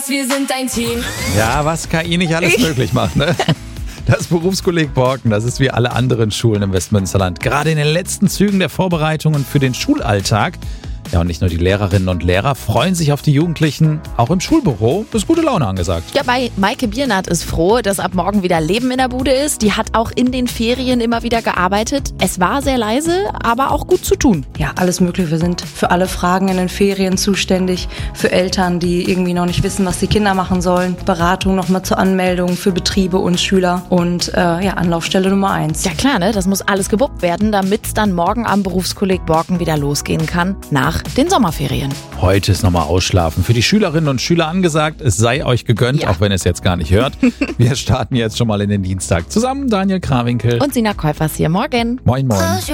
Wir sind ein Team. Ja, was KI nicht alles möglich macht, ne? Das Berufskolleg Borken, das ist wie alle anderen Schulen im Westmünsterland. Gerade in den letzten Zügen der Vorbereitungen für den Schulalltag. Ja, und nicht nur die Lehrerinnen und Lehrer freuen sich auf die Jugendlichen. Auch im Schulbüro ist gute Laune angesagt. Ja, bei Maike Biernat ist froh, dass ab morgen wieder Leben in der Bude ist. Die hat auch in den Ferien immer wieder gearbeitet. Es war sehr leise, aber auch gut zu tun. Ja, alles Mögliche. Wir sind für alle Fragen in den Ferien zuständig. Für Eltern, die irgendwie noch nicht wissen, was die Kinder machen sollen. Beratung nochmal zur Anmeldung für Betriebe und Schüler. Und Anlaufstelle Nummer 1. Ja klar, ne? Das muss alles gewuppt werden, damit es dann morgen am Berufskolleg Borken wieder losgehen kann. Nach den Sommerferien. Heute ist nochmal Ausschlafen für die Schülerinnen und Schüler angesagt. Es sei euch gegönnt, Ja. auch wenn ihr es jetzt gar nicht hört. Wir starten jetzt schon mal in den Dienstag. Zusammen Daniel Krawinkel. Und Sina Käufers hier morgen. Moin, moin.